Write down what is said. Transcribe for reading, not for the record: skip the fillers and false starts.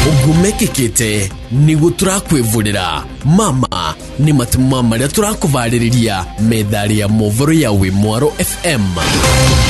ugumekekete nigu turakwivurira mama ni matuma maria turakuvariria medali ya movoro ya Wimwaro FM.